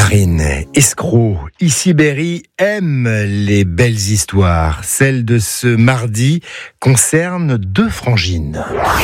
Marine, escroc, ici Berry aime les belles histoires. Celle de ce mardi concerne deux frangines.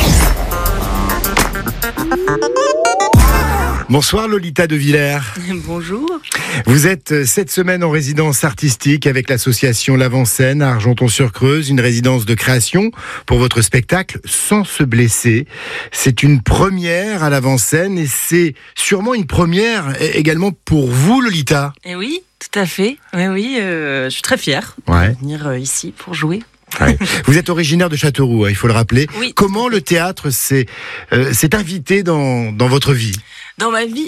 Bonsoir Lolita de Villers. Bonjour. Vous êtes cette semaine en résidence artistique avec l'association L'Avant-Scène à Argenton-sur-Creuse, une résidence de création pour votre spectacle Sans se blesser. C'est une première à l'Avant-Scène et c'est sûrement une première également pour vous Lolita. Eh oui, tout à fait. Oui, je suis très fière de venir ici pour jouer. Ouais. Vous êtes originaire de Châteauroux, il faut le rappeler. Oui. Comment le théâtre s'est invité dans votre vie ? Dans ma vie,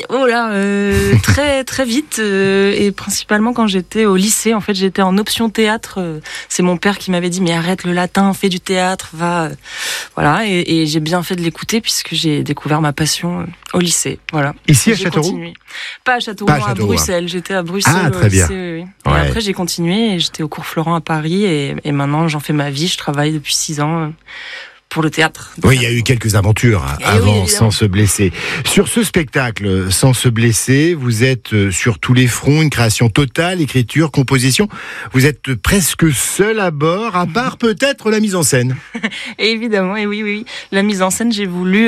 très très vite et principalement quand j'étais au lycée. En fait, j'étais en option théâtre. C'est mon père qui m'avait dit mais arrête le latin, fais du théâtre, va. Voilà, et j'ai bien fait de l'écouter puisque j'ai découvert ma passion au lycée. Voilà. Ici à Châteauroux ? Pas à Châteauroux, à Bruxelles. J'étais à Bruxelles. Ah, très bien. Et après j'ai continué et j'étais au cours Florent à Paris et maintenant j'en fais ma vie. Je travaille depuis 6 ans. Pour le théâtre. Oui, il y a eu quelques aventures avant Sans se blesser. Sur ce spectacle, Sans se blesser, vous êtes sur tous les fronts, une création totale, écriture, composition. Vous êtes presque seul à bord, à part peut-être la mise en scène. Évidemment, et oui. La mise en scène, j'ai voulu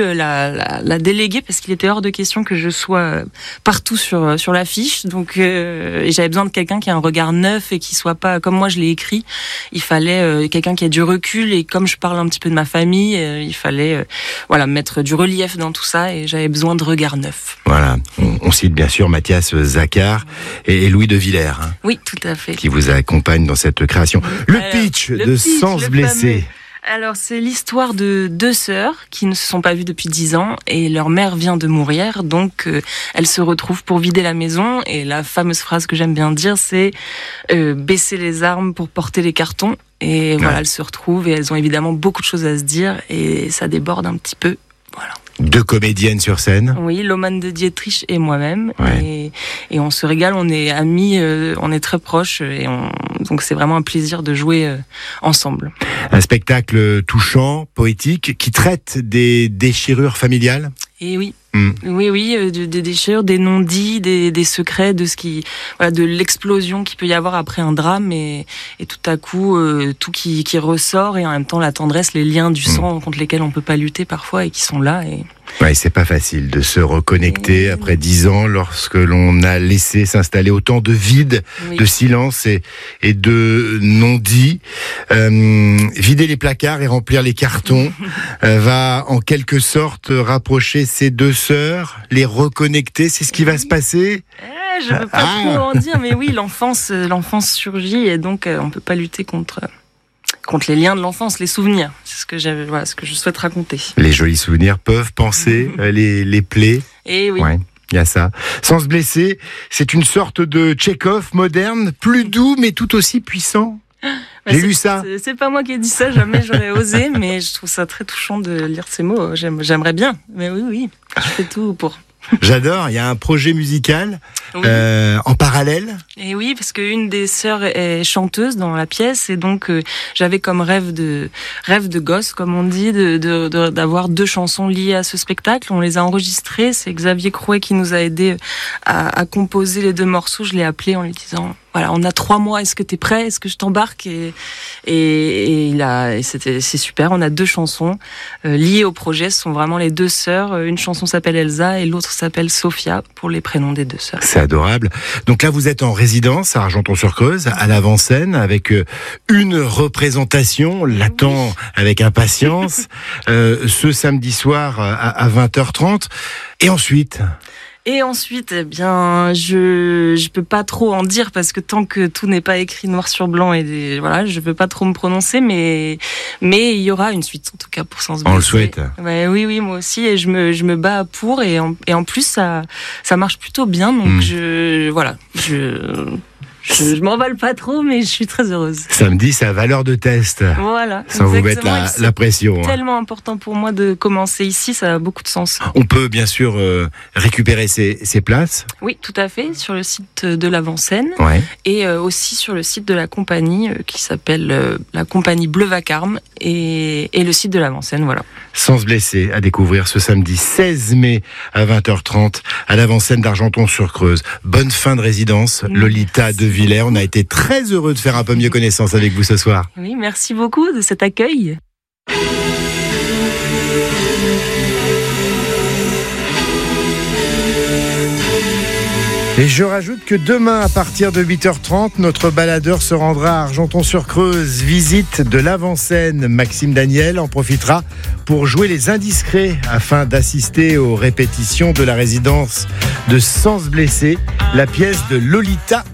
la déléguer parce qu'il était hors de question que je sois partout sur l'affiche. Donc, et j'avais besoin de quelqu'un qui a un regard neuf et qui soit pas comme moi je l'ai écrit. Il fallait quelqu'un qui ait du recul et comme je parle un petit peu de ma famille, il fallait mettre du relief dans tout ça et j'avais besoin de regards neufs. Voilà, on cite bien sûr Mathias Zaccar et Louis de Villers. Oui, tout à fait. Qui vous accompagnent dans cette création. Le pitch de Sans se blesser. Alors, c'est l'histoire de deux sœurs qui ne se sont pas vues depuis 10 ans et leur mère vient de mourir, donc elles se retrouvent pour vider la maison et la fameuse phrase que j'aime bien dire, c'est baisser les armes pour porter les cartons. Et voilà, elles se retrouvent et elles ont évidemment beaucoup de choses à se dire et ça déborde un petit peu. Voilà. 2 comédiennes sur scène. Oui, Loman de Dietrich et moi-même. Ouais. Et on se régale, on est amis, on est très proches. Donc c'est vraiment un plaisir de jouer ensemble. Un spectacle touchant, poétique, qui traite des déchirures familiales. Et oui. Oui, des déchirures, des non-dits, des secrets, de l'explosion qu'il peut y avoir après un drame et tout à coup tout qui ressort et en même temps la tendresse, les liens du sang contre lesquels on peut pas lutter parfois et qui sont là. Ouais, c'est pas facile de se reconnecter après 10 ans lorsque l'on a laissé s'installer autant de vide, de silence et de non-dits. Vider les placards et remplir les cartons va en quelque sorte rapprocher ces deux sœurs, les reconnecter, c'est ce qui va se passer. Je veux pas trop en dire, mais oui, l'enfance surgit et donc on peut pas lutter contre les liens de l'enfance, les souvenirs. C'est ce que je souhaite raconter. Les jolis souvenirs peuvent penser les plaies. Et oui. Ouais. Il y a ça. Sans se blesser, c'est une sorte de Tchekhov moderne, plus doux mais tout aussi puissant. J'ai lu ça. C'est pas moi qui ai dit ça, jamais j'aurais osé, mais je trouve ça très touchant de lire ces mots. J'aimerais bien, mais oui, je fais tout pour. J'adore, il y a un projet musical en parallèle. Et oui, parce qu'une des sœurs est chanteuse dans la pièce et donc j'avais comme rêve de gosse, comme on dit, d'avoir 2 chansons liées à ce spectacle. On les a enregistrées, c'est Xavier Crouet qui nous a aidés à composer les 2 morceaux. Je l'ai appelé en lui disant voilà, on a 3 mois, est-ce que t'es prêt? Est-ce que je t'embarque? C'est super, on a 2 chansons liées au projet, ce sont vraiment les 2 sœurs. Une chanson s'appelle Elsa et l'autre s'appelle Sophia pour les prénoms des 2 sœurs. C'est adorable. Donc là, vous êtes en résidence à Argenton-sur-Creuse, à l'Avant-Scène, avec une représentation, on l'attend avec impatience, ce samedi soir à 20h30. Et ensuite, eh bien, je peux pas trop en dire parce que tant que tout n'est pas écrit noir sur blanc je peux pas trop me prononcer, mais il y aura une suite en tout cas pour Sans se blesser. On le souhaite. Ouais, oui, moi aussi et je me bats pour et en plus ça marche plutôt bien donc je Je m'emballe pas trop, mais je suis très heureuse. Samedi, c'est à valeur de test. Voilà. Sans vous mettre la pression. C'est tellement important pour moi de commencer ici, ça a beaucoup de sens. On peut bien sûr récupérer ces places. Oui, tout à fait, sur le site de l'Avant-Scène. Ouais. Et aussi sur le site de la compagnie qui s'appelle la compagnie Bleu Vacarme et le site de l'Avant-Scène, voilà. Sans se blesser, à découvrir ce samedi 16 mai à 20h30 à l'Avant-Scène d'Argenton-sur-Creuse. Bonne fin de résidence, Lolita de Villers. On a été très heureux de faire un peu mieux connaissance avec vous ce soir. Oui, merci beaucoup de cet accueil. Et je rajoute que demain, à partir de 8h30, notre baladeur se rendra à Argenton-sur-Creuse. Visite de l'Avant-Scène. Maxime Daniel en profitera pour jouer les indiscrets afin d'assister aux répétitions de la résidence de Sans se blesser, la pièce de Lolita